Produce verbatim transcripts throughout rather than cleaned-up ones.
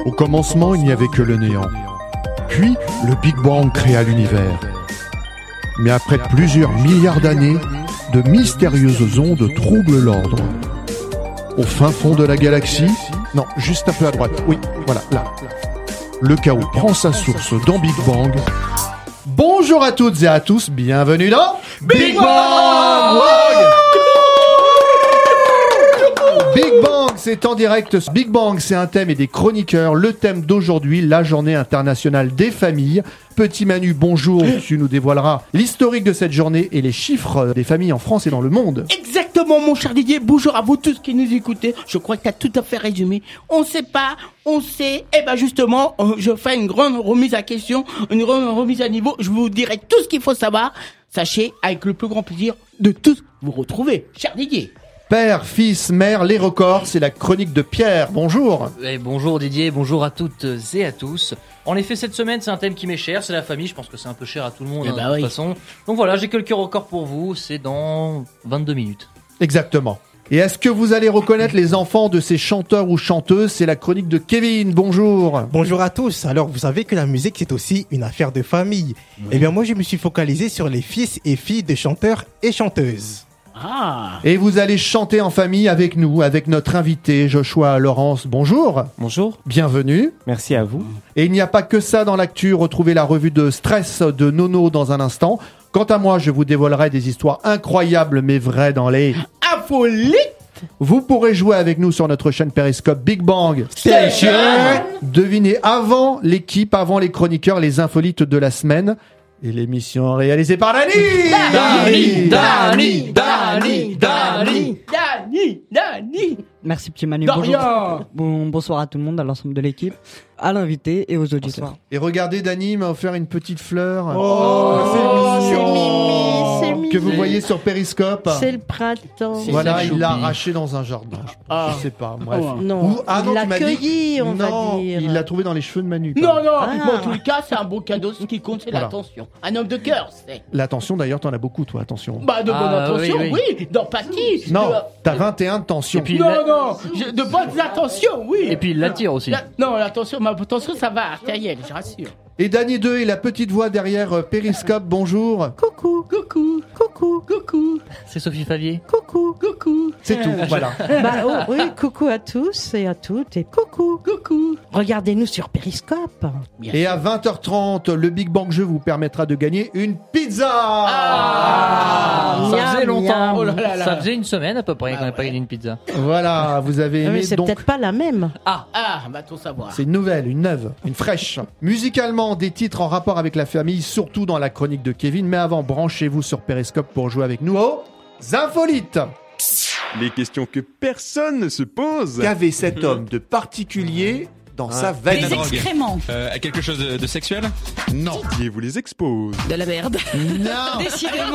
Au commencement, il n'y avait que le néant. Puis, le Big Bang créa l'univers. Mais après plusieurs milliards d'années, de mystérieuses ondes troublent l'ordre. Au fin fond de la galaxie, non, juste un peu à droite, oui, voilà, là. Le chaos prend sa source dans Big Bang. Bonjour à toutes et à tous, bienvenue dans Big Bang! Big Bang, c'est en direct. Big Bang, c'est un thème et des chroniqueurs. Le thème d'aujourd'hui, la journée internationale des familles. Petit Manu, bonjour, tu nous dévoileras l'historique de cette journée et les chiffres des familles en France et dans le monde. Exactement, mon cher Didier, bonjour à vous tous qui nous écoutez. Je crois que tu as tout à fait résumé. On sait pas, on sait. Et ben justement, je fais une grande remise à question, une grande remise à niveau. Je vous dirai tout ce qu'il faut savoir. Sachez, avec le plus grand plaisir de tous vous retrouver, cher Didier. Père, fils, mère, les records, c'est la chronique de Pierre. Bonjour. Et bonjour Didier, bonjour à toutes et à tous. En effet, cette semaine, c'est un thème qui m'est cher, c'est la famille. Je pense que c'est un peu cher à tout le monde, hein, bah de oui. toute façon. Donc voilà, j'ai quelques records pour vous. C'est dans vingt-deux minutes. Exactement. Et est-ce que vous allez reconnaître les enfants de ces chanteurs ou chanteuses? C'est la chronique de Kevin. Bonjour. Bonjour à tous. Alors, vous savez que la musique, c'est aussi une affaire de famille. Oui. Eh bien, moi, je me suis focalisé sur les fils et filles de chanteurs et chanteuses. Ah. Et vous allez chanter en famille avec nous, avec notre invité Joshua Laurence. Bonjour. Bonjour. Bienvenue. Merci à vous. Et il n'y a pas que ça dans l'actu. Retrouvez la revue de Stress de Nono dans un instant. Quant à moi, je vous dévoilerai des histoires incroyables mais vraies dans les Infolites. Vous pourrez jouer avec nous sur notre chaîne Periscope Big Bang Station. Devinez avant l'équipe, avant les chroniqueurs, les infolites de la semaine. Et l'émission réalisée par Dani Dani Dani Dani Dani Dani Dani. Merci petit Manu. Bonjour. Bon, bonsoir à tout le monde, à l'ensemble de l'équipe, à l'invité et aux auditeurs. Et regardez, Dani m'a offert une petite fleur. Oh, c'est mimi, c'est mimi. Que vous voyez sur Periscope. C'est le printemps. C'est Voilà, ça, il choupi. l'a arraché dans un jardin. Je, Ah. je sais pas, bref. Oh. Non, Ou- ah non, il l'a tu m'as dit- cueilli, on non, va dire. il l'a trouvé dans les cheveux de Manu. Non, non, Ah. mais bon, en tous les cas, c'est un beau cadeau. Ce qui compte, c'est Voilà. l'attention. Un homme de cœur, c'est. L'attention, d'ailleurs, t'en as beaucoup, toi, attention. Bah, de bonne Ah, attention, oui, oui, oui. d'empathie. Non, de- t'as vingt et un de tension. Et puis- Non, la- non, je- de bonnes attentions, oui. Et puis il l'attire aussi. La- Non, l'attention, ma attention, ça va, artérielle, je rassure. Et Dany deux et la petite voix derrière euh, Periscope, bonjour. Coucou, Coucou, coucou, coucou, C'est Sophie Favier. coucou. coucou. C'est tout, voilà. Bah oh, oui, coucou à tous et à toutes et coucou. Coucou. Regardez-nous sur Periscope. Bien Et sûr. à vingt heures trente, le Big Bang Jeu vous permettra de gagner une pizza. Ah. Ça Miam, faisait longtemps. miam. Oh là là là. Ça faisait une semaine à peu près Bah qu'on n'a pas ouais. gagné une pizza. Voilà, vous avez Ah, aimé mais c'est donc. peut-être pas la même. Ah, ah, va-t-on savoir. C'est une nouvelle, une neuve, une fraîche. Musicalement, des titres en rapport avec la famille, surtout dans la chronique de Kevin. Mais avant, branchez-vous sur Periscope pour jouer avec nous aux Infolites. Les questions que personne ne se pose. Qu'avait cet homme de particulier dans sa veine? Des excréments. Euh, quelque chose de, de sexuel? Non. Qui vous les expose. De la merde. Non. Décidément.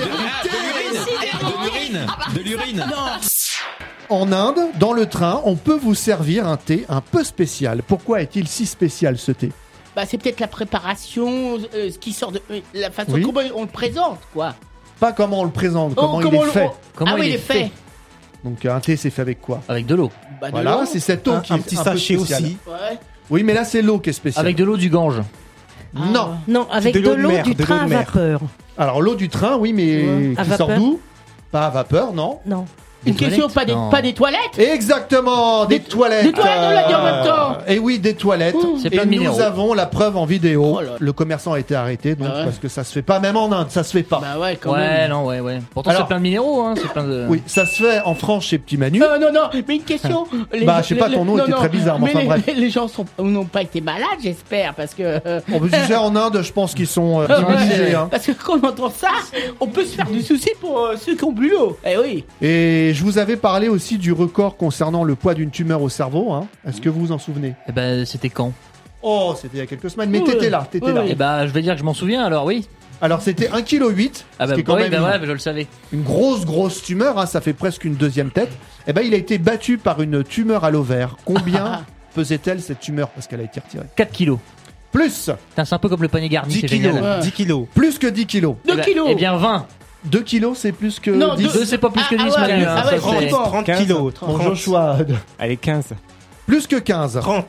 De l'urine? De l'urine? En Inde, dans le train, on peut vous servir un thé un peu spécial. Pourquoi est-il si spécial ce thé? Bah, c'est peut-être la préparation, euh, ce qui sort de. euh, la façon Oui. comment on le présente, quoi. Pas comment on le présente, comment Oh, il est on le- fait. oh, Comment ah oui, il il est est fait. Donc un thé, c'est fait avec quoi? Avec de l'eau. Bah, de Voilà, l'eau. c'est cette eau Un, qui un est petit un peu sachet spéciale. aussi. Ouais. Oui, mais là, c'est l'eau qui est spéciale. Avec de l'eau du Gange. Non. Non, avec de de l'eau de l'eau mer, du de l'eau train de à mer. vapeur. Alors l'eau du train, oui, mais Ouais. À qui sort vapeur. d'où? Pas à vapeur, non. Non. Une Des question, toilettes pas des, Non. pas des toilettes. Exactement, des, Des- toilettes. des toilettes, on l'a dit en même temps. Et oui, des toilettes. Mmh. C'est Et plein de nous minéraux. avons la preuve en vidéo. Oh là là. Le commerçant a été arrêté, donc Ah ouais. parce que ça se fait pas, même en Inde, ça se fait pas. Bah ouais, quand Ouais, même. non, ouais, ouais. Pourtant, Alors- c'est plein de minéraux, hein. C'est plein de. Oui, ça se fait en France chez Petit Manu. Non, non, non, mais une question. Les- Bah, je sais pas, ton nom non, était non, très bizarre, mais mais enfin, les, bref. les gens sont, n'ont pas été malades, j'espère, parce que. euh, On peut juger en Inde, je pense qu'ils sont euh, Ah ouais, immunisés. Hein. Parce que quand on entend ça, on peut se faire du souci pour euh, ceux qui ont bu l'eau. Eh oui. Et je vous avais parlé aussi du record concernant le poids d'une tumeur au cerveau. Hein. Est-ce que vous vous en souvenez? Eh ben, c'était quand? Oh, c'était il y a quelques semaines, mais Oui, t'étais oui. là, t'étais Oui, là. oui. Eh ben, je vais dire que je m'en souviens alors, oui. Alors c'était un virgule huit kg, Ah ce bah, qui est quand oui, même bah une, ouais, bah, je le savais. une grosse, grosse tumeur, hein, ça fait presque une deuxième tête. Et ben il a été battu par une tumeur à l'ovaire. Combien pesait-elle cette tumeur? Parce qu'elle a été retirée. quatre kilos. Plus Putain, c'est un peu comme le panier garni, dix c'est kilos. génial. Ouais. dix kilos. Plus que dix kilos. deux Eh ben- kilos. Eh bien, vingt. deux kilos, c'est plus que Non, dix. deux- deux, c'est pas plus que Ah, dix, ah ouais, Manu, ah hein, ouais, ça, franchement. c'est- trente quinze. kilos. Bon, trente. Joshua, Allez, quinze. plus que quinze. trente.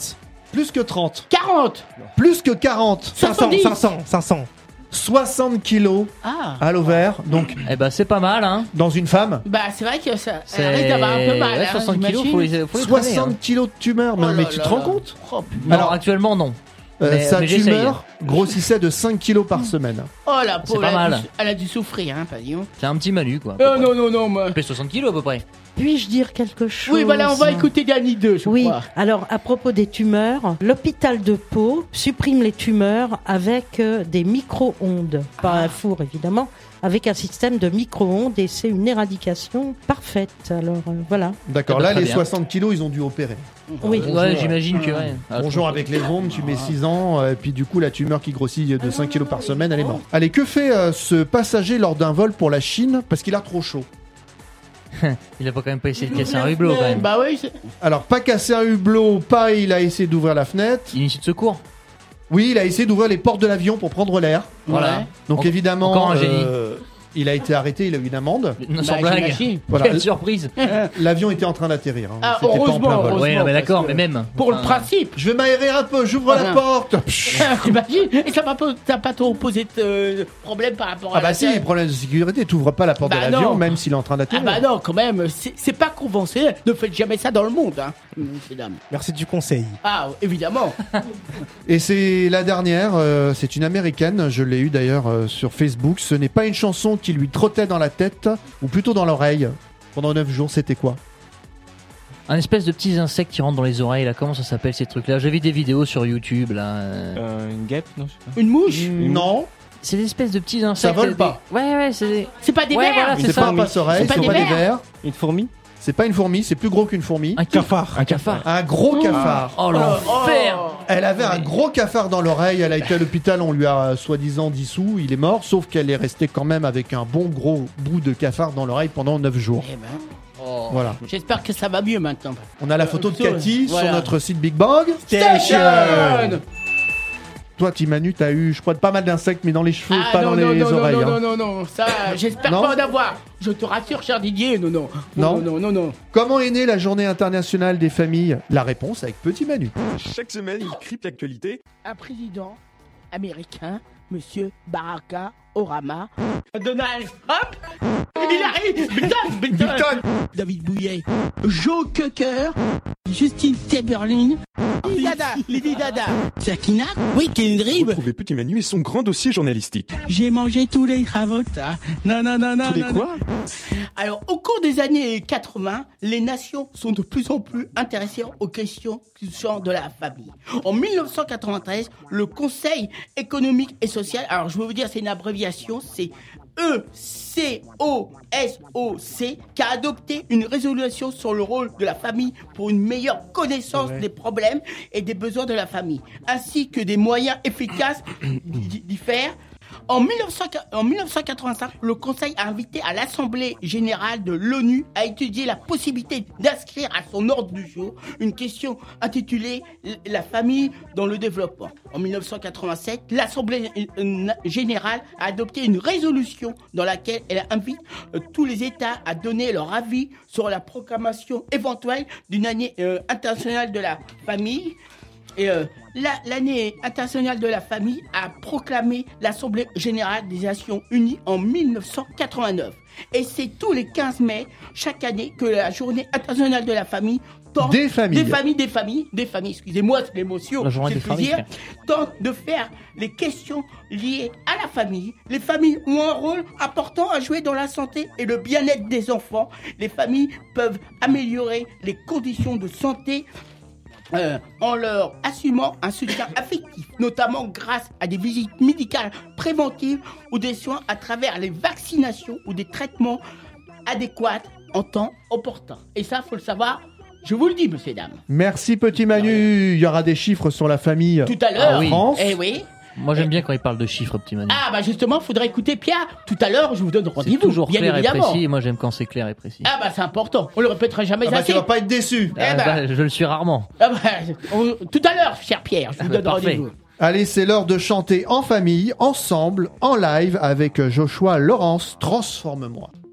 Plus que trente. quarante. Plus que quarante. cinq cents, soixante-dix. cinq cents, cinq cents. soixante kilos Ah. à l'ovaire. Donc, Eh ben, c'est pas mal, hein. dans une femme. Bah, c'est vrai que ça, ça C'est risque d'avoir un peu mal. ouais, hein, soixante kilos, faut j'imagine. les, faut les traîner, soixante hein. kilos de tumeur. Mais, Oh mais là tu là te rends là. compte? Oh, putain. Non, Alors- actuellement, non. Euh, Mais- Sa mais j'essaye. tumeur grossissait de cinq kilos par semaine. Oh la C'est pauvre, pas elle, a mal. dû- elle a dû souffrir, hein, pardon. C'est un petit Manu, quoi. à peu Oh près. non, non, non, moi. Il fait soixante kilos à peu près. Puis-je dire quelque chose? Oui, voilà, on va écouter Dany deux, je Oui, crois. alors à propos des tumeurs, l'hôpital de Pau supprime les tumeurs avec euh, des micro-ondes. Pas Ah. un four évidemment, avec un système de micro-ondes et c'est une éradication parfaite. Alors euh, voilà. D'accord, Eh ben, là très les bien. soixante kilos, ils ont dû opérer. Oui. Ouais, j'imagine que, ouais. Ah, Bonjour avec les ondes, tu mets six ans, euh, et puis du coup la tumeur qui grossit de cinq kilos par semaine, elle est morte. Allez, que fait euh, ce passager lors d'un vol pour la Chine parce qu'il a trop chaud? Il a pas quand même pas essayé de casser un hublot, quand même. Bah oui, c'est- Alors, pas casser un hublot, pas il a essayé d'ouvrir la fenêtre. Initié de secours. Oui, il a essayé d'ouvrir les portes de l'avion pour prendre l'air. Voilà. Ouais. Donc En- évidemment, encore un génie. euh, il a été arrêté, il a eu une amende. Non, Bah, sans blague. j'imagine. Voilà. Quelle surprise. L'avion était en train d'atterrir. hein. Ah, C'était pas en heureusement, plein vol. heureusement. Ouais, non, mais parce d'accord, que- mais même. Pour le Enfin, principe. Je vais m'aérer un peu, j'ouvre Voilà. la porte. Psh. T'imagines? Et ça va pas, t'as pas trop posé de euh, problème par rapport à Ah bah la si, scène. problème de sécurité, t'ouvres pas la porte Bah de l'avion, non. même s'il est en train Ah d'atterrir. bah non, quand même, c'est c'est pas conventionnel. Ne faites jamais ça dans le monde, hein, messieurs, dames. Merci du conseil. Ah, évidemment. Et c'est la dernière, euh, c'est une américaine, je l'ai eu d'ailleurs euh, sur Facebook. Ce n'est pas une chanson qui lui trottait dans la tête, ou plutôt dans l'oreille. Pendant neuf jours, c'était quoi? Un espèce de petits insectes qui rentrent dans les oreilles, là. Comment ça s'appelle ces trucs-là? J'ai vu des vidéos sur YouTube, là. euh. Euh, une guêpe, non, je sais pas. Une mouche? Non, C'est des espèces de petits insectes. vole des- pas. Ouais, ouais, c'est des... C'est pas des Ouais, vers? voilà, c'est c'est pas ça. un passe-oreille, C'est pas ce sont des pas des vers. vers. Une fourmi? C'est pas une fourmi, c'est plus gros qu'une fourmi. Un Cafard. Un cafard. Un gros cafard. Oh, l'enfer. Elle avait un gros cafard dans l'oreille, elle a été à l'hôpital, on lui a euh, soi-disant dissous, il est mort, sauf qu'elle est restée quand même avec un bon gros bout de cafard dans l'oreille pendant neuf jours. Eh ben, Oh. Voilà. j'espère que ça va mieux maintenant. On a la photo de Cathy Voilà. sur notre site Big Bang Station. Toi, Timanu, t'as eu, je crois, pas mal d'insectes, mais dans les cheveux, Ah pas non, dans non, les non, oreilles. non, hein. non, non, non, ça, j'espère Non pas en avoir. Je te rassure, cher Didier, non, non. Non. Non, non, non, non. Comment est née la journée internationale des familles? La réponse avec Petit Manu. Chaque semaine, il crypte l'actualité. Un président américain, Monsieur Barack Obama. Donald Trump. Il arrive. Bigton, Bigton. David Bouillet. Joe Cocker. Justine Timberlake. Lady Dada. Lady Dada. Sakina. Oui, Kendrick. Retrouvez Petit Manu et son grand dossier journalistique. J'ai mangé tous les Travolta. Non, non, non, non. Tous les non, quoi? Alors, au cours des années quatre-vingts, les nations sont de plus en plus intéressées aux questions touchant de la famille. En mille neuf cent quatre-vingt-treize, le Conseil économique et social, alors je vais vous dire, c'est une abréviation, c'est E C O S O C, qui a adopté une résolution sur le rôle de la famille pour une meilleure connaissance des problèmes et des besoins de la famille, ainsi que des moyens efficaces d'y d'y faire. En, mille neuf cents en mille neuf cent quatre-vingt-cinq, le Conseil a invité à l'Assemblée générale de l'ONU à étudier la possibilité d'inscrire à son ordre du jour une question intitulée « La famille dans le développement ». En mille neuf cent quatre-vingt-sept, l'Assemblée euh, générale a adopté une résolution dans laquelle elle invite euh, tous les États à donner leur avis sur la proclamation éventuelle d'une année euh, internationale de la famille. Et euh, la- l'année internationale de la famille a proclamé l'Assemblée générale des Nations unies en mille neuf cent quatre-vingt-neuf. Et c'est tous les quinze mai, chaque année, que la journée internationale de la famille tente... Des familles. Des familles, des familles, des familles, excusez-moi, c'est l'émotion, La journée c'est des le plaisir, familles, tente de faire les questions liées à la famille. Les familles ont un rôle important à jouer dans la santé et le bien-être des enfants. Les familles peuvent améliorer les conditions de santé Euh, en leur assumant un soutien affectif, notamment grâce à des visites médicales préventives ou des soins à travers les vaccinations ou des traitements adéquats en temps opportun. Et ça, faut le savoir, je vous le dis, monsieur, dames. Merci Petit Manu. Il y aura des chiffres sur la famille Tout à l'heure, en oui. France. eh oui. Moi, j'aime bien quand il parle de chiffres, petit Manu. Ah bah justement, faudrait écouter Pierre. Tout à l'heure, je vous donne C'est rendez-vous. toujours bien clair et évidemment. précis. Et moi, j'aime quand c'est clair et précis. Ah bah c'est important. On le répétera jamais Ah bah, assez. tu vas pas être déçu. Eh Ah, ben. bah, je le suis rarement. Ah bah, on- tout à l'heure, cher Pierre, je vous Ah bah, donne parfait. rendez-vous. Allez, c'est l'heure de chanter en famille, ensemble, en live, avec Joshua Laurence, Transforme-moi.